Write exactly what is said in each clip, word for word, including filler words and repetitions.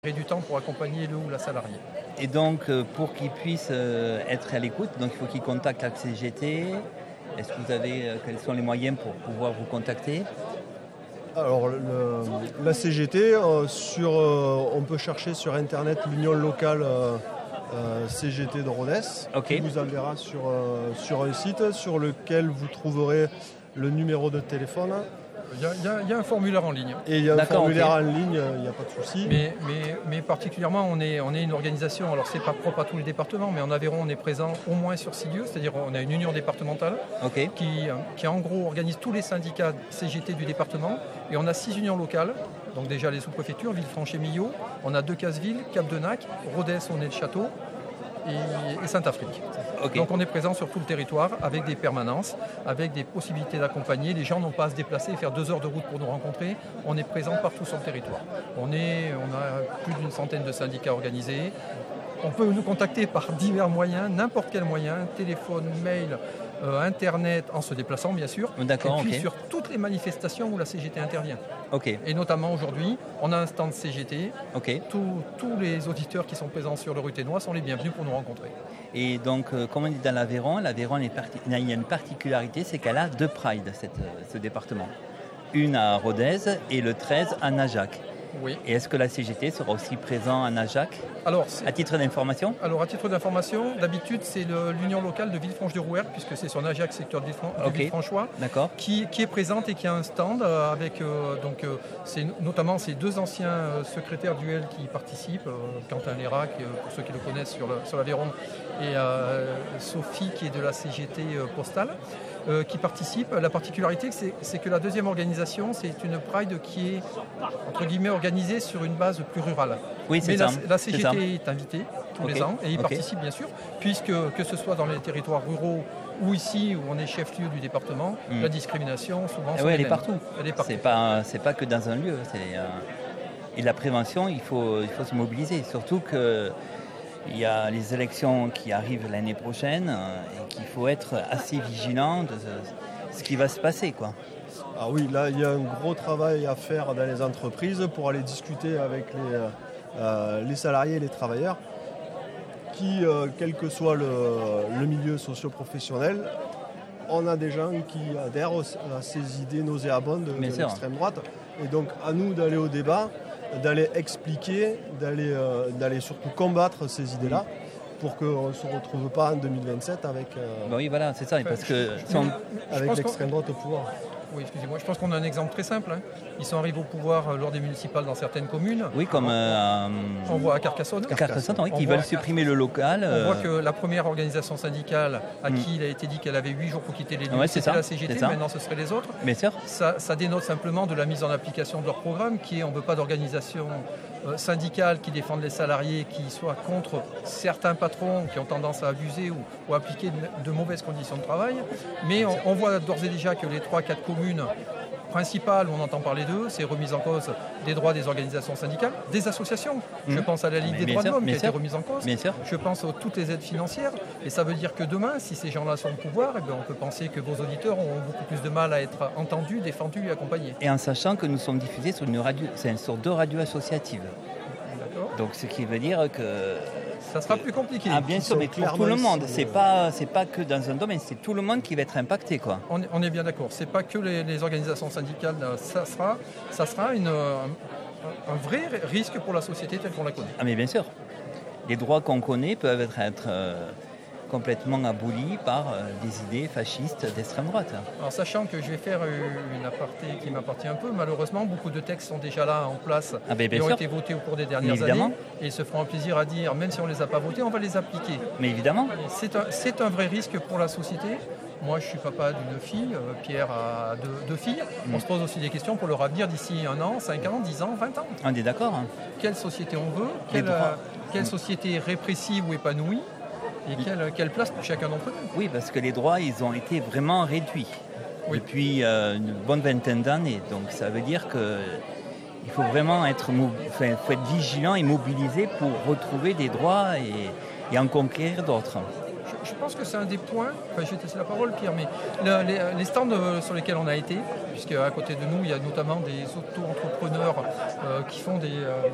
du temps pour accompagner le ou la salariée. Et donc, euh, pour qu'ils puissent euh, être à l'écoute, donc il faut qu'ils contactent la C G T. Est-ce que vous avez, euh, quels sont les moyens pour pouvoir vous contacter? Alors, le, la C G T, euh, sur, euh, on peut chercher sur Internet l'union locale euh, euh, C G T de Rodez, okay. qui vous enverra sur, euh, sur un site sur lequel vous trouverez le numéro de téléphone. Il y, a, il, y a, il y a un formulaire en ligne. Et il y a un D'accord, formulaire okay. en ligne, il n'y a pas de souci. Mais, mais, mais particulièrement, on est, on est une organisation, alors c'est pas propre à tous les départements, mais en Aveyron, on est présent au moins sur six lieux, c'est-à-dire on a une union départementale okay. qui, qui en gros organise tous les syndicats C G T du département, et on a six unions locales, donc déjà les sous-préfectures, Villefranche-et-Millau, on a Decazeville, Cap-de-Nac, Rodez, on est de Château, et, et Saint-Afrique. Okay. Donc on est présent sur tout le territoire avec des permanences, avec des possibilités d'accompagner. Les gens n'ont pas à se déplacer et faire deux heures de route pour nous rencontrer. On est présent partout sur le territoire. On, est, on a plus d'une centaine de syndicats organisés. On peut nous contacter par divers moyens, n'importe quel moyen, téléphone, mail, euh, Internet, en se déplaçant bien sûr. D'accord, et puis okay. sur toutes les manifestations où la C G T intervient. Okay. Et notamment aujourd'hui, on a un stand C G T. Okay. Tous, tous les auditeurs qui sont présents sur le Ruténois sont les bienvenus pour nous rencontrer. Et donc, euh, comme on dit dans l'Aveyron, l'Aveyron parti- il y a une particularité, c'est qu'elle a deux prides, cette, ce département. Une à Rodez et le treize à Najac. Oui. Et est-ce que la C G T sera aussi présente à Najac? Alors, à titre d'information? Alors, à titre d'information, d'habitude, c'est le, l'union locale de Villefranche-de-Rouergue, puisque c'est sur Najac, secteur de, Villefran- de okay. Villefranchois, qui, qui est présente et qui a un stand euh, avec, euh, donc, euh, c'est notamment ces deux anciens euh, secrétaires du L qui participent, euh, Quentin Lérac, euh, pour ceux qui le connaissent sur, le, sur l'Aveyron, et euh, Sophie, qui est de la C G T euh, postale. Euh, qui participent. La particularité, c'est, c'est que la deuxième organisation, c'est une Pride qui est, entre guillemets, organisée sur une base plus rurale. Oui, c'est Mais ça. La, la C G T c'est est invitée tous okay. les ans, et y okay. participe bien sûr, puisque que ce soit dans les territoires ruraux ou ici, où on est chef-lieu du département, mm. la discrimination, souvent, oui, elle est partout. Elle est partout. C'est pas, c'est pas que dans un lieu. C'est, euh... Et la prévention, il faut, il faut se mobiliser. Surtout que il y a les élections qui arrivent l'année prochaine et qu'il faut être assez vigilant de ce qui va se passer, quoi. Ah oui, là, il y a un gros travail à faire dans les entreprises pour aller discuter avec les, euh, les salariés et les travailleurs qui, euh, quel que soit le, le milieu socio-professionnel, on a des gens qui adhèrent à ces idées nauséabondes de, de l'extrême droite. Et donc, à nous d'aller au débat, d'aller expliquer, d'aller, euh, d'aller surtout combattre ces idées-là pour qu'on ne se retrouve pas en deux mille vingt-sept avec, euh, bah oui, voilà, c'est ça, parce que sont... avec l'extrême droite au pouvoir. Oui, excusez-moi, je pense qu'on a un exemple très simple. Hein. Ils sont arrivés au pouvoir lors des municipales dans certaines communes. Oui, comme... Euh, on voit à Carcassonne. Carcassonne, oui, qui veulent supprimer le local. On voit que la première organisation syndicale à mm. qui il a été dit qu'elle avait huit jours pour quitter les lieux, ouais, c'était ça, la C G T, maintenant ce serait les autres. Bien sûr. Ça, ça dénote simplement de la mise en application de leur programme, qui est, on ne veut pas d'organisation euh, syndicale qui défende les salariés, qui soit contre certains patrons qui ont tendance à abuser ou, ou appliquer de, de mauvaises conditions de travail. Mais on, on voit d'ores et déjà que les trois quatre communes principales où on entend parler d'eux, c'est remise en cause des droits des organisations syndicales, des associations. Mmh. Je pense à la Ligue Mais des droits sûr, de l'homme qui a sûr. été remise en cause. Bien sûr. Je pense à toutes les aides financières. Et ça veut dire que demain, si ces gens-là sont au pouvoir, eh bien, on peut penser que vos auditeurs auront beaucoup plus de mal à être entendus, défendus et accompagnés. Et en sachant que nous sommes diffusés sur, une radio, c'est sur deux radios associatives. D'accord. Donc ce qui veut dire que... Ça sera plus compliqué. Ah bien sûr, mais pour tout le monde. C'est pas, c'est pas que dans un domaine, c'est tout le monde qui va être impacté, quoi. On est, on est bien d'accord. C'est pas que les, les organisations syndicales. Ça sera, ça sera une, un, un vrai risque pour la société telle qu'on la connaît. Ah mais bien sûr. Les droits qu'on connaît peuvent être, être euh, complètement abolis par euh, des idées fascistes d'extrême droite. Alors sachant que je vais faire une aparté qui m'appartient un peu, malheureusement beaucoup de textes sont déjà là en place ah ben, et ont sûr. été votés au cours des dernières évidemment. années et ils se feront un plaisir à dire, même si on ne les a pas votés, on va les appliquer. Mais évidemment. C'est un, c'est un vrai risque pour la société. Moi, je suis papa d'une fille, euh, Pierre a deux, deux filles. Mmh. On se pose aussi des questions pour leur avenir d'ici un an, cinq ans, dix ans, vingt ans. On est d'accord. Hein. Quelle société on veut, quelle, euh, quelle société répressive ou épanouie et oui. quelle, quelle place pour chacun d'entre nous. Oui, parce que les droits, ils ont été vraiment réduits oui. depuis euh, une bonne vingtaine d'années. Donc ça veut dire que il faut vraiment être, enfin, faut être vigilant et mobilisé pour retrouver des droits et, et en conquérir d'autres. Je, je pense que c'est un des points, enfin, je vais te laisser la parole Pierre, mais le, les, les stands sur lesquels on a été, puisque à côté de nous, il y a notamment des auto-entrepreneurs euh, qui font des... Euh,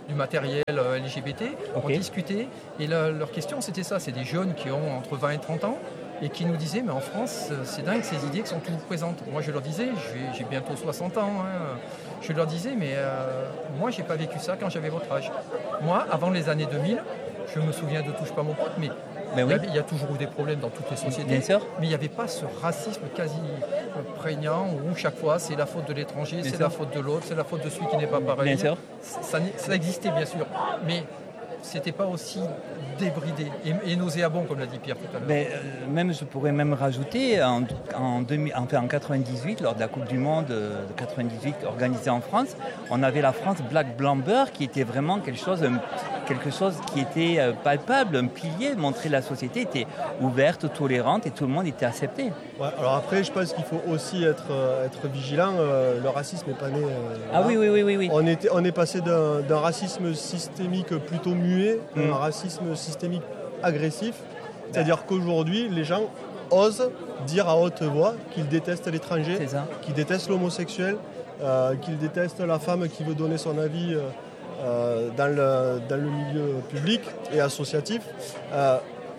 du matériel L G B T, okay. On discutait, et la, leur question c'était ça, c'est des jeunes qui ont entre vingt et trente ans, et qui nous disaient, mais en France, c'est dingue ces idées qui sont toujours présentes. Moi je leur disais, j'ai bientôt soixante ans, hein, je leur disais, mais euh, moi j'ai pas vécu ça quand j'avais votre âge. Moi, avant les années deux mille, je me souviens de Touche pas mon pote, mais Ben oui. il y a toujours eu des problèmes dans toutes les sociétés, bien sûr. Mais il n'y avait pas ce racisme quasi prégnant où chaque fois c'est la faute de l'étranger, c'est la faute de l'autre, c'est la faute de celui qui n'est pas pareil. Bien sûr. Ça, ça existait bien sûr, mais c'était pas aussi débridé et, et nauséabond comme l'a dit Pierre tout à l'heure. Mais, euh, même je pourrais même rajouter en, en, deux mille, enfin, en quatre-vingt-dix-huit, lors de la Coupe du Monde de quatre-vingt-dix-huit organisée en France, on avait la France Black Blanc Beurre qui était vraiment quelque chose, quelque chose qui était palpable, un pilier, montrer la société était ouverte, tolérante et tout le monde était accepté. Ouais, alors après, je pense qu'il faut aussi être, euh, être vigilant. Euh, le racisme n'est pas né. Euh, ah oui, oui, oui, oui, oui. On, était, on est passé d'un, d'un racisme systémique plutôt muet à mmh. un racisme systémique agressif. C'est-à-dire ben. qu'aujourd'hui, les gens osent dire à haute voix qu'ils détestent l'étranger, qu'ils détestent l'homosexuel, euh, qu'ils détestent la femme qui veut donner son avis euh, euh, dans, le, dans le milieu public et associatif. Euh,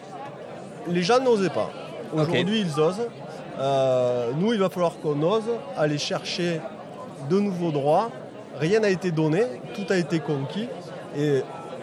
les gens n'osaient pas. Aujourd'hui, okay. ils osent. Euh, nous, il va falloir qu'on ose aller chercher de nouveaux droits. Rien n'a été donné, tout a été conquis. Et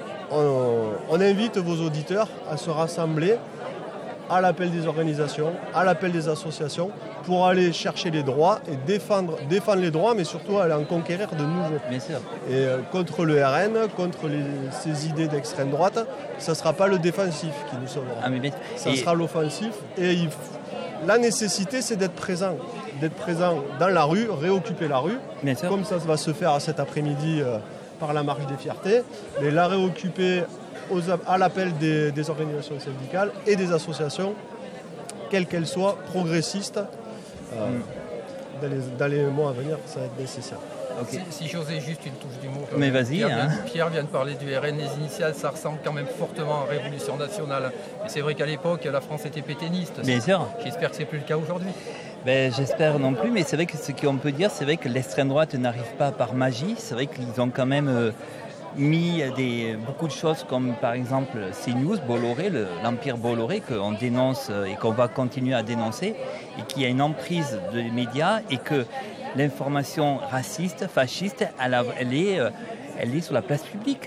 on, on invite vos auditeurs à se rassembler à l'appel des organisations, à l'appel des associations, pour aller chercher les droits et défendre, défendre les droits, mais surtout aller en conquérir de nouveaux. Bien sûr. Et euh, contre le R N, contre les, ces idées d'extrême droite, ça ne sera pas le défensif qui nous sauvera. Ah, mais bien... Ça et... sera l'offensif. Et il... la nécessité, c'est d'être présent. D'être présent dans la rue, réoccuper la rue, bien sûr. Comme ça va se faire cet après-midi euh, par la marche des fiertés. Mais la réoccuper aux, à l'appel des, des organisations syndicales et des associations, quelles qu'elles soient, progressistes. Euh, mm. dans, les, dans les mois à venir, ça va être nécessaire. Okay. Si, si j'osais juste une touche d'humour. Mais vas-y. Pierre, hein. vient, Pierre vient de parler du R N, les initiales, ça ressemble quand même fortement à Révolution nationale. Et c'est vrai qu'à l'époque, la France était pétainiste. Bien sûr. J'espère que c'est plus le cas aujourd'hui. Ben, j'espère non plus, mais c'est vrai que ce qu'on peut dire, c'est vrai que l'extrême droite n'arrive pas par magie. C'est vrai qu'ils ont quand même euh, mis des, beaucoup de choses comme par exemple CNews, Bolloré, le, l'empire Bolloré, qu'on dénonce et qu'on va continuer à dénoncer, et qui a une emprise des médias et que l'information raciste, fasciste, elle, a, elle, est, elle est sur la place publique.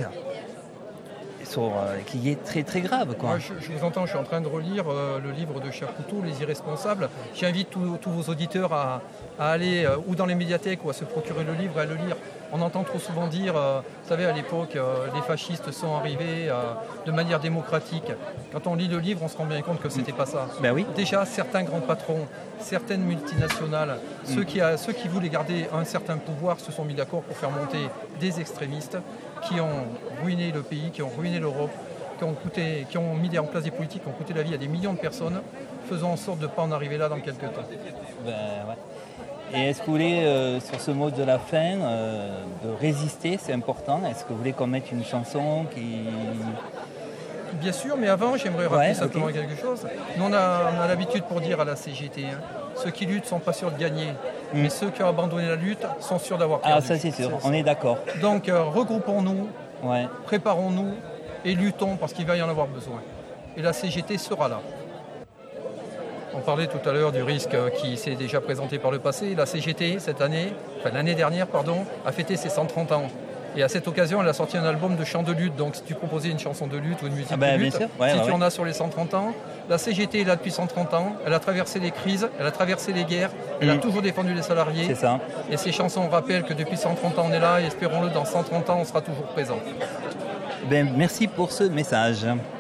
Sur, euh, qui est très très grave. Quoi. Moi, je, je vous entends, je suis en train de relire euh, le livre de Chapoutot, Les Irresponsables. J'invite tous, tous vos auditeurs à, à aller euh, ou dans les médiathèques ou à se procurer le livre et à le lire. On entend trop souvent dire, euh, vous savez, à l'époque, euh, les fascistes sont arrivés euh, de manière démocratique. Quand on lit le livre, on se rend bien compte que c'était pas ça. Ben oui. Déjà, certains grands patrons, certaines multinationales, mm. ceux, qui a, ceux qui voulaient garder un certain pouvoir se sont mis d'accord pour faire monter des extrémistes qui ont ruiné le pays, qui ont ruiné l'Europe, qui ont, coûté, qui ont mis en place des politiques qui ont coûté la vie à des millions de personnes, faisant en sorte de ne pas en arriver là dans quelques temps. Ben, ouais. Et est-ce que vous voulez, euh, sur ce mot de la fin, euh, de résister, c'est important. Est-ce que vous voulez qu'on mette une chanson qui... Bien sûr, mais avant, j'aimerais rappeler ouais, simplement okay. quelque chose. Nous, on a, on a l'habitude pour dire à la C G T, hein, ceux qui luttent ne sont pas sûrs de gagner, mm. mais ceux qui ont abandonné la lutte sont sûrs d'avoir perdu. Ah, ça c'est sûr, c'est on ça. Est d'accord. Donc, euh, regroupons-nous, ouais. préparons-nous et luttons parce qu'il va y en avoir besoin. Et la C G T sera là. On parlait tout à l'heure du risque qui s'est déjà présenté par le passé. La C G T, cette année, enfin l'année dernière, pardon, a fêté ses cent trente ans. Et à cette occasion, elle a sorti un album de chants de lutte. Donc si tu proposais une chanson de lutte ou une musique ah ben, de lutte, ouais, si ouais, tu ouais. en as sur les cent trente ans, la C G T est là depuis cent trente ans. Elle a traversé les crises, elle a traversé les guerres, elle mmh. a toujours défendu les salariés. C'est ça. Et ces chansons rappellent que depuis cent trente ans, on est là et espérons-le, dans cent trente ans, on sera toujours présent. Ben, merci pour ce message.